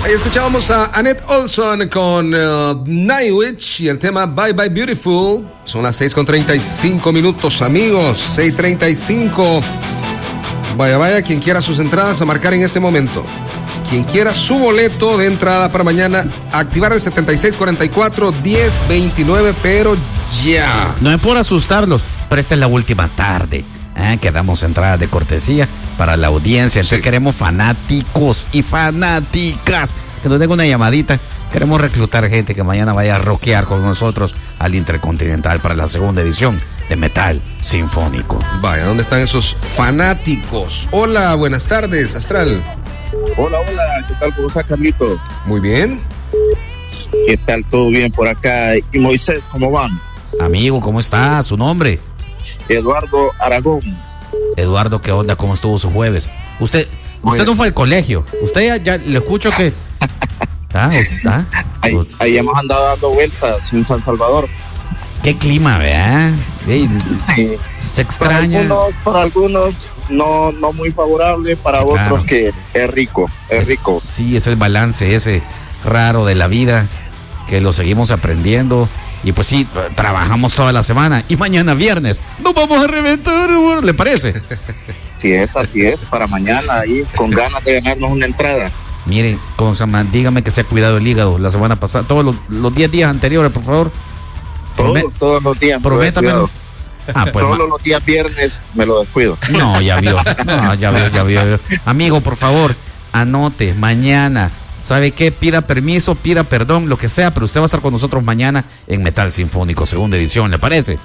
Ahí escuchábamos a Annette Olson con Nightwish y el tema Bye Bye Beautiful. Son las 6:35, amigos. 6:35. Vaya, quien quiera sus entradas a marcar en este momento. Quien quiera su boleto de entrada para mañana, activar el 7644-1029, pero ya. No es por asustarlos, pero esta es la última tarde. Que damos entrada de cortesía para la audiencia. Entonces queremos fanáticos y fanáticas que nos den una llamadita. Queremos reclutar gente que mañana vaya a rockear con nosotros al Intercontinental para la segunda edición de Metal Sinfónico. Vaya, ¿dónde están esos fanáticos? Hola, buenas tardes, Astral. Hola, ¿qué tal? ¿Cómo está, Carlito? Muy bien. ¿Qué tal? ¿Todo bien por acá? ¿Y Moisés, cómo van? Amigo, ¿cómo está? ¿Su nombre? Eduardo Aragón. Eduardo, ¿qué onda? ¿Cómo estuvo su jueves? Usted no fue al colegio. Usted ya le escucho que... Ahí hemos andado dando vueltas en San Salvador. Qué clima, ¿verdad? Sí. Se extraña. Para algunos no muy favorable, para sí, otros claro. Que es rico. Sí, es el balance ese raro de la vida que lo seguimos aprendiendo. Y pues sí, trabajamos toda la semana y mañana viernes nos vamos a reventar, ¿le parece? Sí, así es, para mañana ahí con ganas de ganarnos una entrada. Miren, dígame que se ha cuidado el hígado la semana pasada, todos los 10 días anteriores, por favor. Todos los días. Prométamelo. Pues solo los días viernes me lo descuido. No, ya vio. Amigo, por favor, anote, mañana. ¿Sabe qué? Pida permiso, pida perdón, lo que sea, pero usted va a estar con nosotros mañana en Metal Sinfónico, segunda edición, ¿le parece?